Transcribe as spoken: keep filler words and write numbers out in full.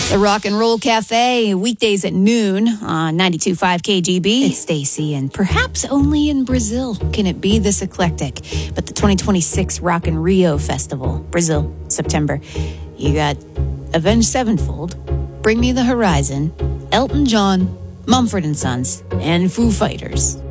The Rock and Roll Cafe, weekdays at noon on ninety-two point five K G B. It's Stacy, and perhaps only in Brazil can it be this eclectic. But the twenty twenty-six Rock in Rio Festival, Brazil, September. You got Avenged Sevenfold, Bring Me the Horizon, Elton John, Mumford and Sons, and Foo Fighters.